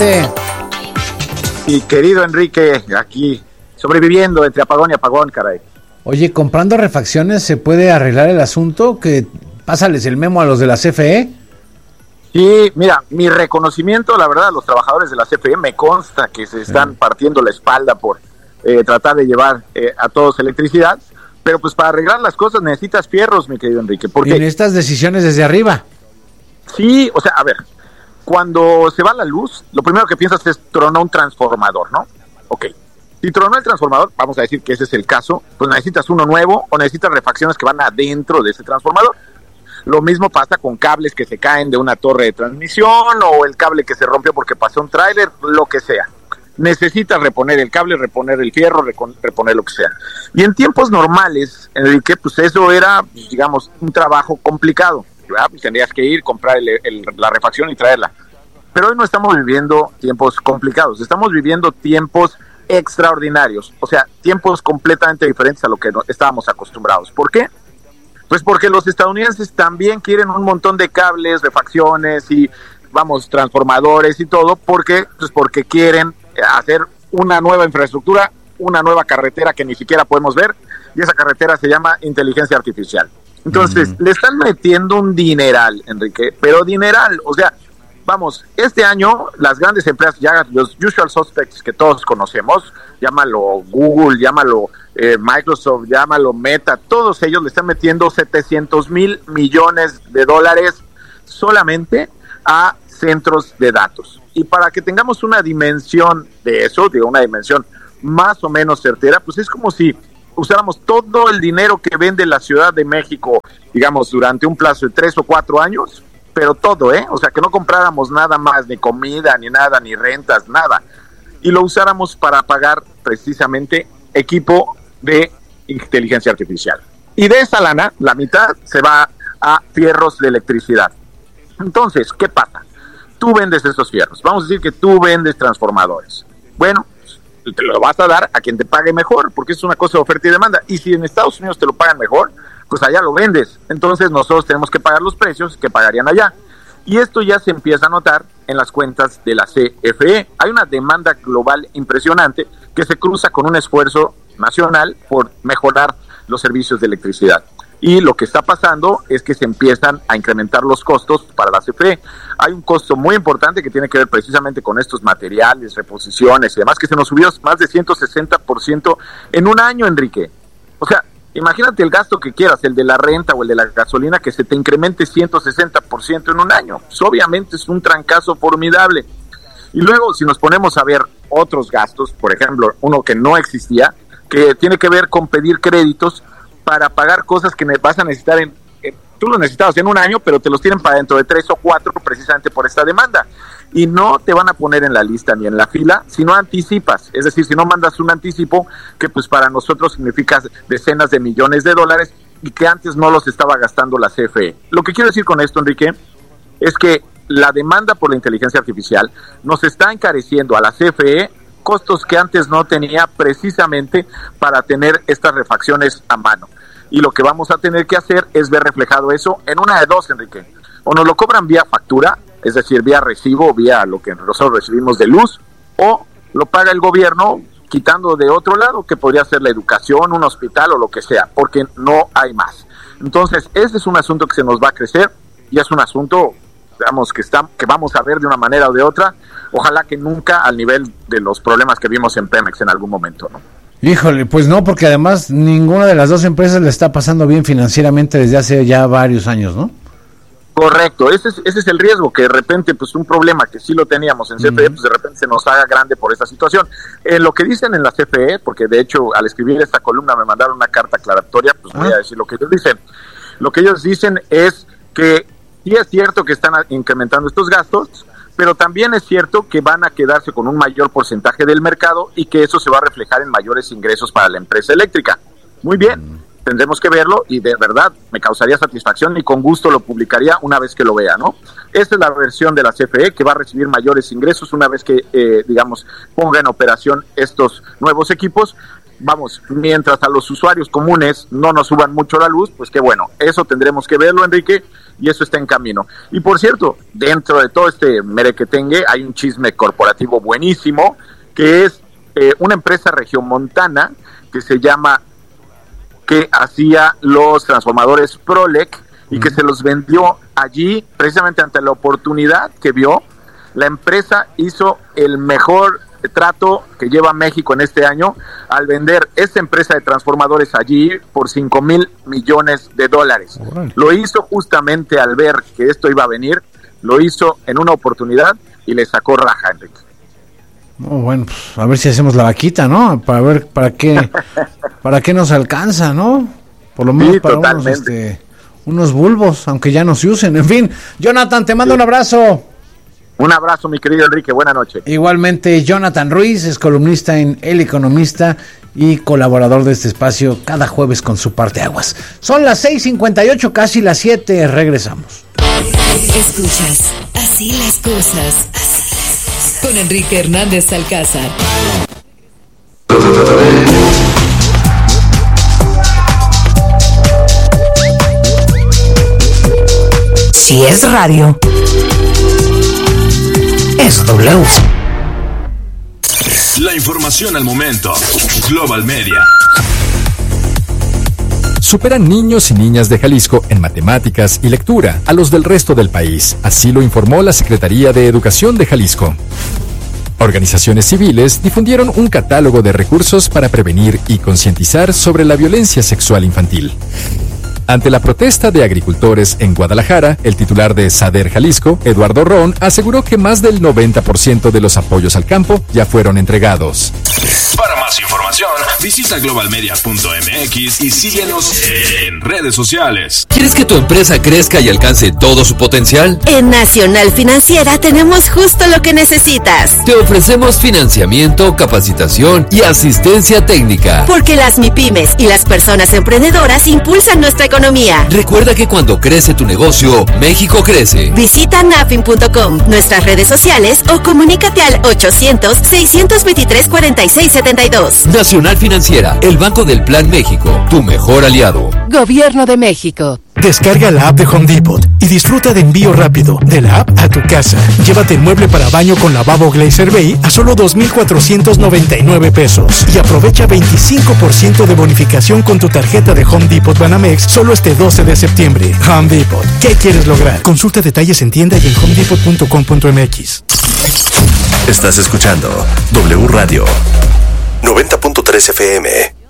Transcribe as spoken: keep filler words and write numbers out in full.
Y querido Enrique, aquí sobreviviendo entre apagón y apagón, caray. Oye, comprando refacciones se puede arreglar el asunto, que pásales el memo a los de la C F E. Y mira, mi reconocimiento, la verdad, a los trabajadores de la C F E, me consta que se están sí. partiendo la espalda por eh, tratar de llevar eh, a todos electricidad, pero pues para arreglar las cosas necesitas fierros, mi querido Enrique. Porque en estas decisiones desde arriba. Sí, o sea, a ver, cuando se va la luz, lo primero que piensas es tronó un transformador, ¿no? Ok. Si tronó el transformador, vamos a decir que ese es el caso, pues necesitas uno nuevo o necesitas refacciones que van adentro de ese transformador. Lo mismo pasa con cables que se caen de una torre de transmisión o el cable que se rompió porque pasó un tráiler, lo que sea. Necesitas reponer el cable, reponer el fierro, reponer lo que sea. Y en tiempos normales, en el que pues eso era, pues, digamos, un trabajo complicado. ¿Verdad? Pues tendrías que ir, comprar el, el, la refacción y traerla. Pero hoy no estamos viviendo tiempos complicados, estamos viviendo tiempos extraordinarios, o sea, tiempos completamente diferentes a lo que no, estábamos acostumbrados. ¿Por qué? Pues porque los estadounidenses también quieren un montón de cables, refacciones y, vamos, transformadores y todo, porque pues porque quieren hacer una nueva infraestructura, una nueva carretera que ni siquiera podemos ver, y esa carretera se llama inteligencia artificial. Entonces, mm. le están metiendo un dineral, Enrique, pero dineral, o sea, vamos, este año las grandes empresas, ya los usual suspects que todos conocemos, llámalo Google, llámalo eh, Microsoft, llámalo Meta, todos ellos le están metiendo setecientos mil millones de dólares solamente a centros de datos. Y para que tengamos una dimensión de eso, digo, una dimensión más o menos certera, pues es como si usáramos todo el dinero que vende la Ciudad de México, digamos, durante un plazo de tres o cuatro años, pero todo, ¿eh? O sea, que no compráramos nada más, ni comida, ni nada, ni rentas, nada. Y lo usáramos para pagar precisamente equipo de inteligencia artificial. Y de esa lana, la mitad se va a fierros de electricidad. Entonces, ¿qué pasa? Tú vendes esos fierros. Vamos a decir que tú vendes transformadores. Bueno, te lo vas a dar a quien te pague mejor, porque es una cosa de oferta y demanda. Y si en Estados Unidos te lo pagan mejor, pues allá lo vendes. Entonces nosotros tenemos que pagar los precios que pagarían allá. Y esto ya se empieza a notar en las cuentas de la C F E. Hay una demanda global impresionante que se cruza con un esfuerzo nacional por mejorar los servicios de electricidad. Y lo que está pasando es que se empiezan a incrementar los costos para la C F E. Hay un costo muy importante que tiene que ver precisamente con estos materiales, reposiciones y demás, que se nos subió más de ciento sesenta por ciento en un año, Enrique. O sea, imagínate el gasto que quieras, el de la renta o el de la gasolina, que se te incremente ciento sesenta por ciento en un año. Pues obviamente es un trancazo formidable. Y luego, si nos ponemos a ver otros gastos, por ejemplo, uno que no existía, que tiene que ver con pedir créditos para pagar cosas que vas a necesitar en, en, tú los necesitabas en un año, pero te los tienen para dentro de tres o cuatro precisamente por esta demanda. Y no te van a poner en la lista ni en la fila si no anticipas, es decir, si no mandas un anticipo que pues para nosotros significa decenas de millones de dólares y que antes no los estaba gastando la C F E. Lo que quiero decir con esto, Enrique, es que la demanda por la inteligencia artificial nos está encareciendo a la C F E costos que antes no tenía precisamente para tener estas refacciones a mano. Y lo que vamos a tener que hacer es ver reflejado eso en una de dos, Enrique. O nos lo cobran vía factura, es decir, vía recibo, vía lo que nosotros recibimos de luz, o lo paga el gobierno quitando de otro lado, que podría ser la educación, un hospital o lo que sea, porque no hay más. Entonces, ese es un asunto que se nos va a crecer y es un asunto, digamos, que, está, que vamos a ver de una manera o de otra, ojalá que nunca al nivel de los problemas que vimos en Pemex en algún momento, ¿no? Híjole, pues no, porque además ninguna de las dos empresas le está pasando bien financieramente desde hace ya varios años, ¿no? Correcto, ese es, ese es el riesgo, que de repente pues un problema que sí lo teníamos en C F E, uh-huh. pues de repente se nos haga grande por esta situación. Eh, lo que dicen en la C F E, porque de hecho al escribir esta columna me mandaron una carta aclaratoria, pues uh-huh. voy a decir lo que ellos dicen. Lo que ellos dicen es que sí es cierto que están incrementando estos gastos, pero también es cierto que van a quedarse con un mayor porcentaje del mercado y que eso se va a reflejar en mayores ingresos para la empresa eléctrica. Muy bien, tendremos que verlo y de verdad me causaría satisfacción y con gusto lo publicaría una vez que lo vea, ¿no? Esta es la versión de la C F E, que va a recibir mayores ingresos una vez que, eh, digamos, ponga en operación estos nuevos equipos. vamos, mientras a los usuarios comunes no nos suban mucho la luz, pues qué bueno, eso tendremos que verlo, Enrique, y eso está en camino. Y por cierto, dentro de todo este merequetengue hay un chisme corporativo buenísimo, que es eh, una empresa regiomontana que se llama, que hacía los transformadores Prolec y que se los vendió allí precisamente ante la oportunidad que vio. La empresa hizo el mejor trato que lleva México en este año al vender esta empresa de transformadores allí por cinco mil millones de dólares. Right. Lo hizo justamente al ver que esto iba a venir, lo hizo en una oportunidad y le sacó raja, Enrique. Oh, bueno, pues a ver si hacemos la vaquita, ¿no? Para ver para qué para qué nos alcanza, ¿no? Por lo menos sí, para unos, este, unos bulbos, aunque ya no se usen. En fin, Jonathan, te mando sí. un abrazo. Un abrazo, mi querido Enrique, buena noche. Igualmente, Jonathan Ruiz es columnista en El Economista y colaborador de este espacio cada jueves con su parteaguas. Son las seis cincuenta y ocho, casi las siete, regresamos. Escuchas, así las cosas, así las cosas. Con Enrique Hernández Alcázar. Si es radio, es W. La información al momento. Global Media. Superan niños y niñas de Jalisco en matemáticas y lectura a los del resto del país. Así lo informó la Secretaría de Educación de Jalisco. Organizaciones civiles difundieron un catálogo de recursos para prevenir y concientizar sobre la violencia sexual infantil. Ante la protesta de agricultores en Guadalajara, el titular de SADER Jalisco, Eduardo Ron, aseguró que más del noventa por ciento de los apoyos al campo ya fueron entregados. Para más información, visita global media punto m x y síguenos en redes sociales. ¿Quieres que tu empresa crezca y alcance todo su potencial? En Nacional Financiera tenemos justo lo que necesitas. Te ofrecemos financiamiento, capacitación y asistencia técnica. Porque las MIPYMES y las personas emprendedoras impulsan nuestra economía. Recuerda que cuando crece tu negocio, México crece. Visita nafin punto com, nuestras redes sociales o comunícate al ochocientos, seiscientos veintitrés, cuarenta y seis setenta y dos. Nacional Financiera, el Banco del Plan México, tu mejor aliado. Gobierno de México. Descarga la app de Home Depot y disfruta de envío rápido de la app a tu casa. Llévate el mueble para baño con lavabo Glacier Bay a solo dos mil cuatrocientos noventa y nueve pesos y aprovecha veinticinco por ciento de bonificación con tu tarjeta de Home Depot Banamex solo este doce de septiembre. Home Depot, ¿qué quieres lograr? Consulta detalles en tienda y en home depot punto com punto m x. Estás escuchando W Radio noventa punto tres F M.